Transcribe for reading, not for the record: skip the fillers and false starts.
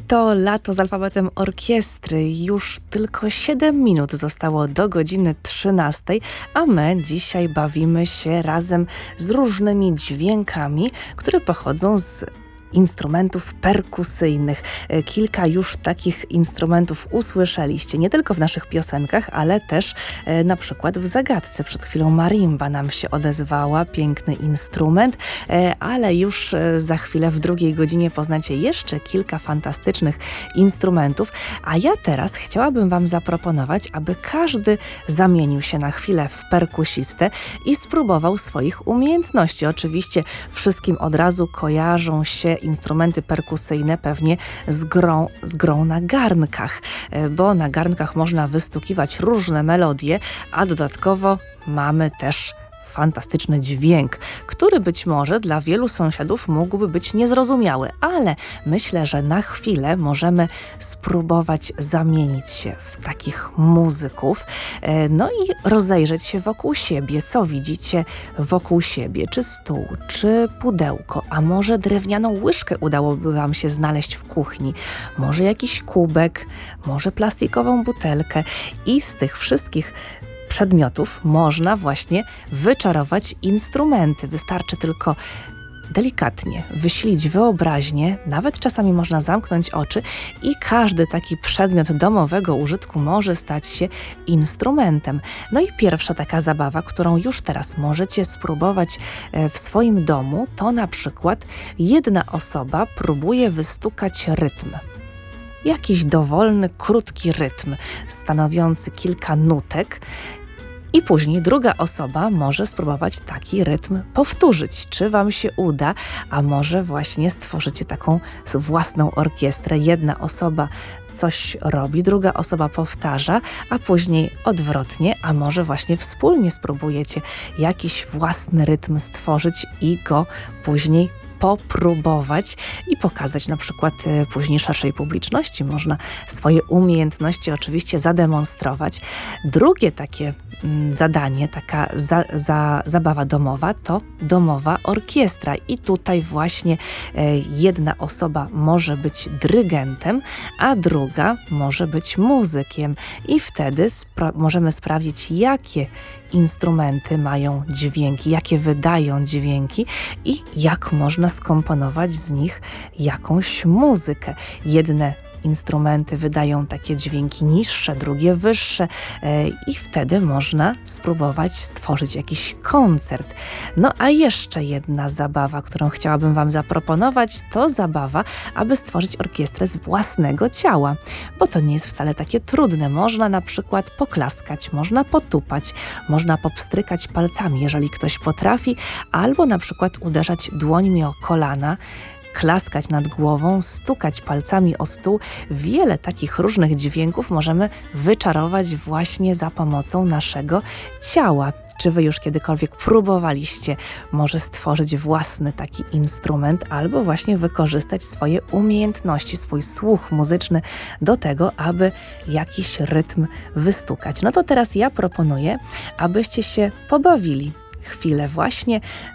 To lato z alfabetem orkiestry. Już tylko 7 minut zostało do godziny 13, a my dzisiaj bawimy się razem z różnymi dźwiękami, które pochodzą z instrumentów perkusyjnych. Kilka już takich instrumentów usłyszeliście, nie tylko w naszych piosenkach, ale też na przykład w zagadce. Przed chwilą marimba nam się odezwała, piękny instrument, ale już za chwilę w drugiej godzinie poznacie jeszcze kilka fantastycznych instrumentów, a ja teraz chciałabym Wam zaproponować, aby każdy zamienił się na chwilę w perkusistę i spróbował swoich umiejętności. Oczywiście wszystkim od razu kojarzą się instrumenty perkusyjne pewnie z grą na garnkach, bo na garnkach można wystukiwać różne melodie, a dodatkowo mamy też fantastyczny dźwięk, który być może dla wielu sąsiadów mógłby być niezrozumiały, ale myślę, że na chwilę możemy spróbować zamienić się w takich muzyków, no i rozejrzeć się wokół siebie. Co widzicie wokół siebie? Czy stół, czy pudełko, a może drewnianą łyżkę udałoby Wam się znaleźć w kuchni, może jakiś kubek, może plastikową butelkę i z tych wszystkich przedmiotów można właśnie wyczarować instrumenty. Wystarczy tylko delikatnie wysilić wyobraźnię, nawet czasami można zamknąć oczy i każdy taki przedmiot domowego użytku może stać się instrumentem. No i pierwsza taka zabawa, którą już teraz możecie spróbować w swoim domu, to na przykład jedna osoba próbuje wystukać rytm. Jakiś dowolny, krótki rytm, stanowiący kilka nutek. I później druga osoba może spróbować taki rytm powtórzyć. Czy Wam się uda, a może właśnie stworzycie taką własną orkiestrę. Jedna osoba coś robi, druga osoba powtarza, a później odwrotnie, a może właśnie wspólnie spróbujecie jakiś własny rytm stworzyć i go później popróbować i pokazać na przykład później szerszej publiczności. Można swoje umiejętności oczywiście zademonstrować. Drugie takie zadanie, taka zabawa domowa to domowa orkiestra i tutaj właśnie jedna osoba może być dyrygentem, a druga może być muzykiem i wtedy możemy sprawdzić, jakie instrumenty mają dźwięki, jakie wydają dźwięki i jak można skomponować z nich jakąś muzykę. Jedne instrumenty wydają takie dźwięki niższe, drugie wyższe i wtedy można spróbować stworzyć jakiś koncert. No a jeszcze jedna zabawa, którą chciałabym Wam zaproponować, to zabawa, aby stworzyć orkiestrę z własnego ciała, bo to nie jest wcale takie trudne. Można na przykład poklaskać, można potupać, można popstrykać palcami, jeżeli ktoś potrafi, albo na przykład uderzać dłońmi o kolana, klaskać nad głową, stukać palcami o stół. Wiele takich różnych dźwięków możemy wyczarować właśnie za pomocą naszego ciała. Czy Wy już kiedykolwiek próbowaliście może stworzyć własny taki instrument albo właśnie wykorzystać swoje umiejętności, swój słuch muzyczny do tego, aby jakiś rytm wystukać? No to teraz ja proponuję, abyście się pobawili chwilę właśnie